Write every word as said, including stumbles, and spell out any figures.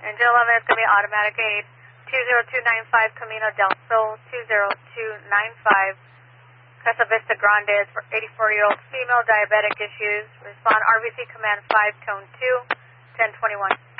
Engine eleven is going to be automatic aid. two zero two nine five Camino del Sol, two zero two nine five. Casa Vista Grande is for eighty-four-year-old female, diabetic issues. Respond R V C command five, tone two, ten twenty-one.